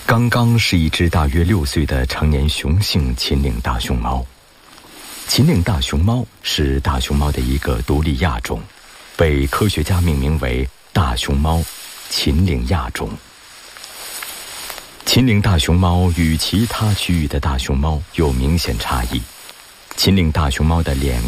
刚刚是一只大约6岁的成年雄性秦岭大熊猫。秦岭大熊猫是大熊猫的一个独立亚种，被科学家命名为大熊猫秦岭亚种。秦岭大熊猫与其他区域的大熊猫有明显差异。秦岭大熊猫的脸